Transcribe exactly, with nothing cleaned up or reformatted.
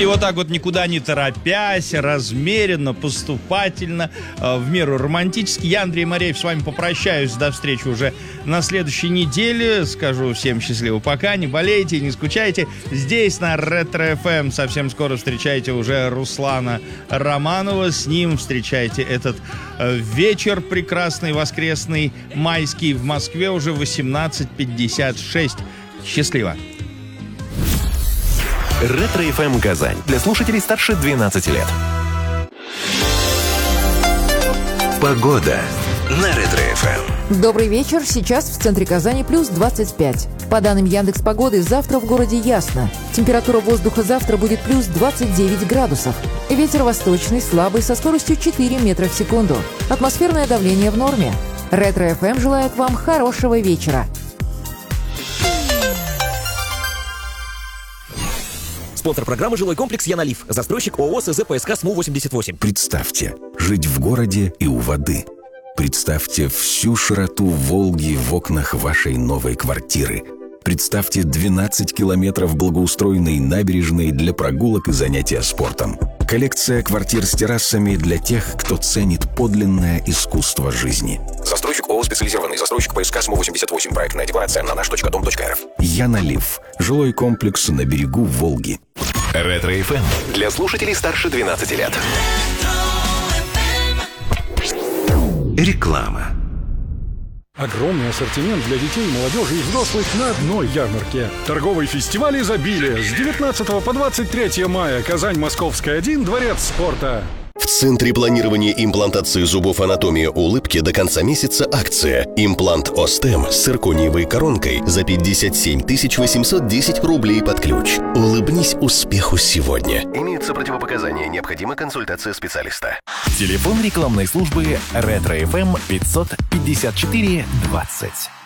И вот так вот, никуда не торопясь, размеренно, поступательно, в меру романтически. Я, Андрей Мореев, с вами попрощаюсь. До встречи уже на следующей неделе. Скажу всем счастливо пока. Не болейте, не скучайте. Здесь на Ретро-эф эм совсем скоро встречайте уже Руслана Романова. С ним встречайте этот вечер прекрасный, воскресный, майский в Москве уже восемнадцать пятьдесят шесть. Счастливо. Ретро-эф эм Казань. Для слушателей старше двенадцати лет. Погода на Ретро-эф эм. Добрый вечер. Сейчас в центре Казани плюс двадцать пять. По данным Яндекс.Погоды, завтра в городе ясно. Температура воздуха завтра будет плюс двадцать девять градусов. Ветер восточный, слабый, со скоростью четыре метра в секунду. Атмосферное давление в норме. Ретро-эф эм желает вам хорошего вечера. Спонсор программы «Жилой комплекс Янолив». Застройщик ООО СЗ ПСК СМУ восемьдесят восемь. Представьте, жить в городе и у воды. Представьте всю широту Волги в окнах вашей новой квартиры. Представьте двенадцать километров благоустроенной набережной для прогулок и занятия спортом. Коллекция квартир с террасами для тех, кто ценит подлинное искусство жизни. Застройщик ООО «Специализированный застройщик ПСК СМУ восемьдесят восемь. Проектная декларация на наш точка дом точка эр эф. Янолив. Жилой комплекс на берегу Волги. Ретро-эф эм для слушателей старше двенадцати лет. Реклама. Огромный ассортимент для детей, молодежи и взрослых на одной ярмарке. Торговый фестиваль изобилия с девятнадцатого по двадцать третье мая. Казань, Московская, один, Дворец спорта. В Центре планирования и имплантации зубов «Анатомия улыбки» до конца месяца акция. Имплант Остем с циркониевой коронкой за пятьдесят семь тысяч восемьсот десять рублей под ключ. Улыбнись успеху сегодня. Имеются противопоказания. Необходима консультация специалиста. Телефон рекламной службы Ретро-эф эм пятьсот пятьдесят четыре двадцать.